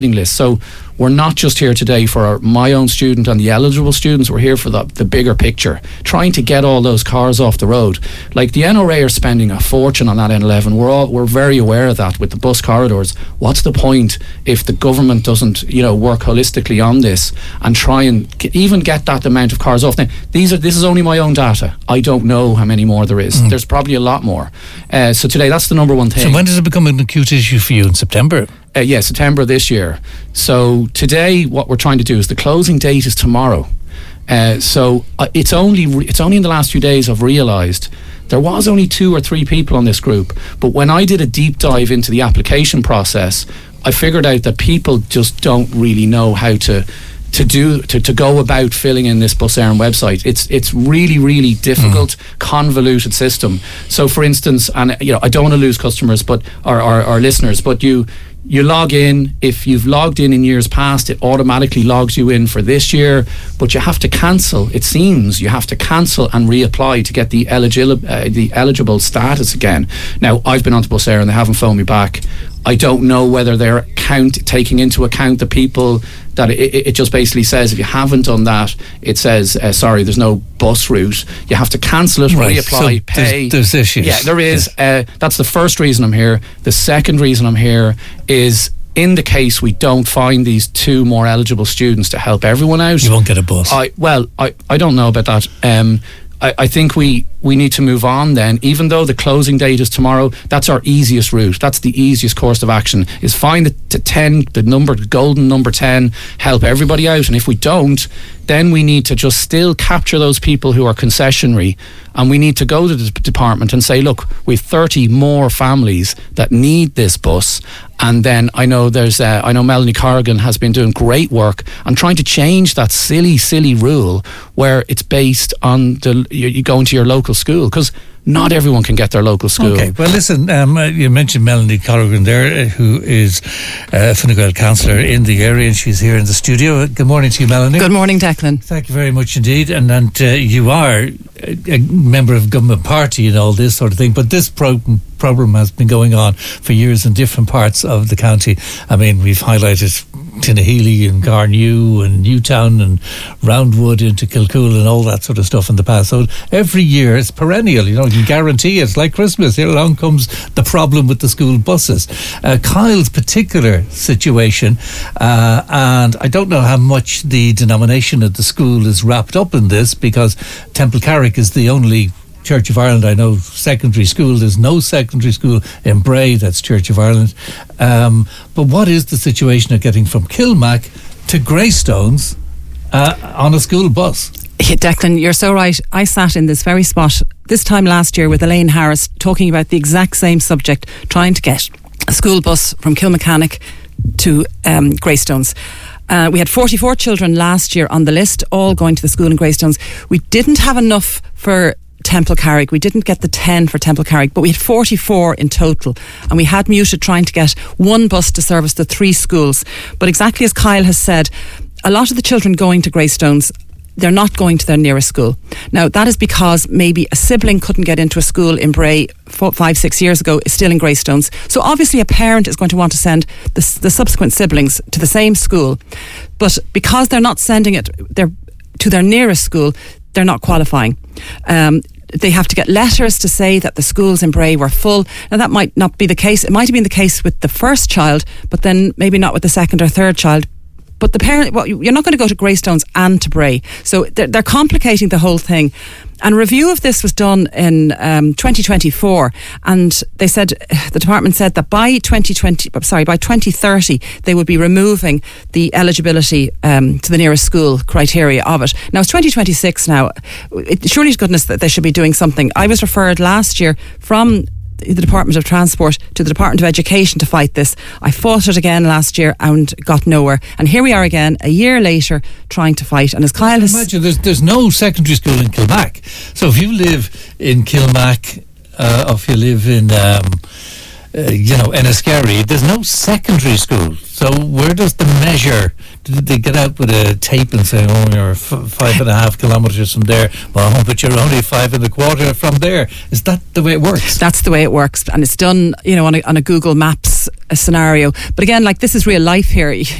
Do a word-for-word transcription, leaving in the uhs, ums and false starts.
list. So we're not just here today for our, my own student and the eligible students. We're here for the, the bigger picture, trying to get all those cars off the road. Like the N R A are spending a fortune on that N eleven. We're all we're very aware of that with the bus corridors. What's the point if the government doesn't, you know, work holistically on this and try and get, even get that amount of cars off? Now, these are this is only my own data. I don't know how many more there is. Mm. There's probably a lot more. Uh, so today, that's the number one thing. So when does it become an acute issue for you? In September? Uh, yeah, September this year. So today, what we're trying to do is the closing date is tomorrow. Uh, so uh, it's only re- it's only in the last few days I've realised there was only two or three people on this group. But when I did a deep dive into the application process, I figured out that people just don't really know how to to do to, to go about filling in this Bus Éireann website. It's it's really really difficult, mm. convoluted system. So for instance, and you know, I don't want to lose customers, but our our, our listeners, but you. You log in. If you've logged in in years past, it automatically logs you in for this year, but you have to cancel. It seems you have to cancel and reapply to get the eligible uh, the eligible status again. Now, I've been onto Bus Éireann and they haven't phoned me back. I don't know whether they're count taking into account the people that it, it just basically says if you haven't done that, it says uh, sorry, there's no bus route. You have to cancel it, right. reapply, so pay. There's, there's issues. Yeah, there is. Uh, that's the first reason I'm here. The second reason I'm here is in the case we don't find these two more eligible students to help everyone out. You won't get a bus. I well, I, I don't know about that. Um, I, I think we, we need to move on then. Even though the closing date is tomorrow, that's our easiest route. That's the easiest course of action, is find the, the ten, the number, the golden number ten, help everybody out. And if we don't, then we need to just still capture those people who are concessionary, and we need to go to the department and say, look, we've thirty more families that need this bus. And then I know there's uh, I know Melanie Corrigan has been doing great work on trying to change that silly silly rule where it's based on the you, you go into your local school, because not everyone can get their local school. Okay, well listen, um, you mentioned Melanie Corrigan there, uh, who is uh, Fine Gael councillor in the area, and she's here in the studio. Good morning to you, Melanie. Good morning, Declan. Thank you very much indeed. And, and uh, you are a, a member of government party and all this sort of thing, but this problem problem has been going on for years in different parts of the county. I mean, we've highlighted Tinnahealy and Garnew and Newtown and Roundwood into Kilcool and all that sort of stuff in the past. So every year it's perennial, you know, you can guarantee it. It's like Christmas. Here along comes the problem with the school buses. Uh, Kyle's particular situation, uh, and I don't know how much the denomination of the school is wrapped up in this, because Temple Carrick is the only Church of Ireland I know secondary school. There's no secondary school in Bray that's Church of Ireland. Um, but what is the situation of getting from Kilmac to Greystones uh, on a school bus? Yeah, Declan, you're so right. I sat in this very spot this time last year with Elaine Harris talking about the exact same subject, trying to get a school bus from Kilmacanic to um, Greystones. Uh, we had forty-four children last year on the list, all going to the school in Greystones. We didn't have enough for Temple Carrick. We didn't get the ten for Temple Carrick, but we had forty-four in total, and we had muted trying to get one bus to service the three schools. But exactly as Kyle has said, a lot of the children going to Greystones, they're not going to their nearest school. Now, that is because maybe a sibling couldn't get into a school in Bray four, five, six years ago, is still in Greystones. So obviously a parent is going to want to send the, the subsequent siblings to the same school. But because they're not sending it they're to their nearest school, they're not qualifying. Um, they have to get letters to say that the schools in Bray were full. Now, that might not be the case. It might have been the case with the first child, but then maybe not with the second or third child. But the parent, well, you're not going to go to Greystones and to Bray. So they're, they're complicating the whole thing. And a review of this was done in um, twenty twenty-four, and they said, the department said that by twenty twenty, sorry, by twenty thirty, they would be removing the eligibility um, to the nearest school criteria of it. Now it's twenty twenty-six now. It, surely to goodness that they should be doing something. I was referred last year from the Department of Transport to the Department of Education to fight this. I fought it again last year and got nowhere. And here we are again, a year later, trying to fight. And as Kyle has... Imagine, there's, there's no secondary school in Kilmac. So if you live in Kilmac, uh, or if you live in, um, uh, you know, Enniskerry, there's no secondary school. So where does the measure, they get out with a tape and say, oh, you're f- five and a half kilometres from there. Well, but you're only five and a quarter from there. Is that the way it works? That's the way it works. And it's done, you know, on a, on a Google Maps a scenario. But again, like, this is real life here.